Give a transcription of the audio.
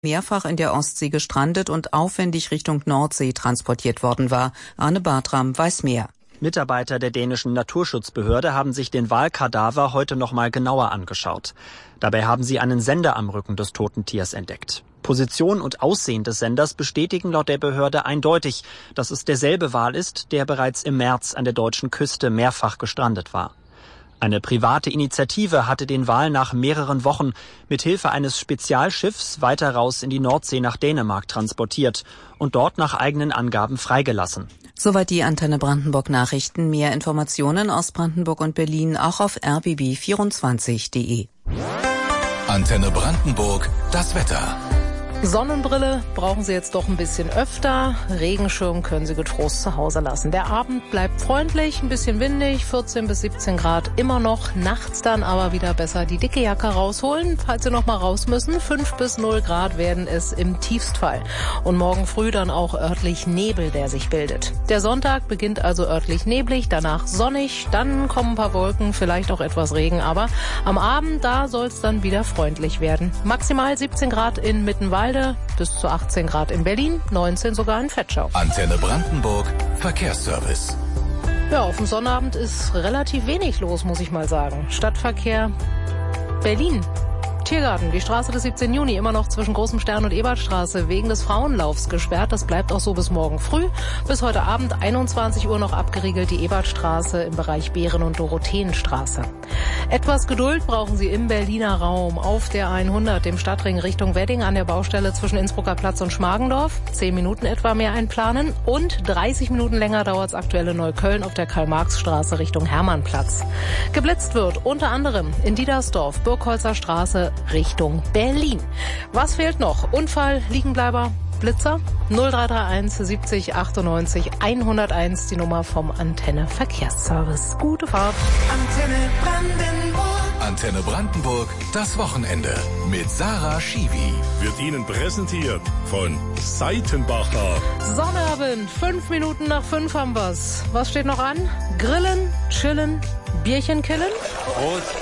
mehrfach in der Ostsee gestrandet und aufwendig Richtung Nordsee transportiert worden war. Arne Bartram weiß mehr. Mitarbeiter der dänischen Naturschutzbehörde haben sich den Walkadaver heute noch mal genauer angeschaut. Dabei haben sie einen Sender am Rücken des toten Tiers entdeckt. Position und Aussehen des Senders bestätigen laut der Behörde eindeutig, dass es derselbe Wal ist, der bereits im März an der deutschen Küste mehrfach gestrandet war. Eine private Initiative hatte den Wal nach mehreren Wochen mit Hilfe eines Spezialschiffs weiter raus in die Nordsee nach Dänemark transportiert und dort nach eigenen Angaben freigelassen. Soweit die Antenne Brandenburg Nachrichten. Mehr Informationen aus Brandenburg und Berlin auch auf rbb24.de. Antenne Brandenburg, das Wetter. Sonnenbrille brauchen Sie jetzt doch ein bisschen öfter. Regenschirm können Sie getrost zu Hause lassen. Der Abend bleibt freundlich, ein bisschen windig, 14 bis 17 Grad immer noch. Nachts dann aber wieder besser die dicke Jacke rausholen, falls Sie noch mal raus müssen. 5 bis 0 Grad werden es im Tiefstfall. Und morgen früh dann auch örtlich Nebel, der sich bildet. Der Sonntag beginnt also örtlich neblig, danach sonnig, dann kommen ein paar Wolken, vielleicht auch etwas Regen. Aber am Abend, da soll es dann wieder freundlich werden. Maximal 17 Grad in Mittenwalde, bis zu 18 Grad in Berlin, 19 sogar in Vetschau. Antenne Brandenburg, Verkehrsservice. Ja, auf dem Sonnabend ist relativ wenig los, muss ich mal sagen. Stadtverkehr Berlin. Tiergarten, die Straße des 17. Juni, immer noch zwischen Großem Stern und Ebertstraße wegen des Frauenlaufs gesperrt. Das bleibt auch so bis morgen früh. Bis heute Abend 21 Uhr noch abgeriegelt die Ebertstraße im Bereich Behren- und Dorotheenstraße. Etwas Geduld brauchen Sie im Berliner Raum auf der 100, dem Stadtring Richtung Wedding an der Baustelle zwischen Innsbrucker Platz und Schmargendorf. 10 Minuten etwa mehr einplanen und 30 Minuten länger dauert es aktuell in Neukölln auf der Karl-Marx-Straße Richtung Hermannplatz. Geblitzt wird unter anderem in Diedersdorf, Birkholzer Straße Richtung Berlin. Was fehlt noch? Unfall, Liegenbleiber, Blitzer? 0331 70 98 101, die Nummer vom Antenne Verkehrsservice. Gute Fahrt. Antenne Brandenburg. Antenne Brandenburg, das Wochenende mit Sarah Schiwi. Wird Ihnen präsentiert von Seitenbacher. Sonnabend, 5 Minuten nach 5 haben wir's. Was steht noch an? Grillen, chillen, Bierchen killen? Prost.